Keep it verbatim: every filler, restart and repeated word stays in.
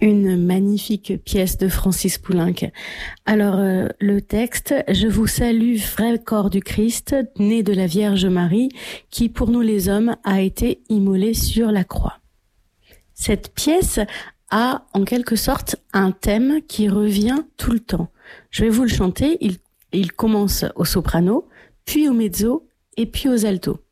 Une magnifique pièce de Francis Poulenc. Alors, euh, le texte, je vous salue, vrai corps du Christ, né de la Vierge Marie, qui pour nous les hommes a été immolé sur la croix. Cette pièce a en quelque sorte un thème qui revient tout le temps. Je vais vous le chanter, il, il commence au soprano, puis au mezzo et puis aux altos.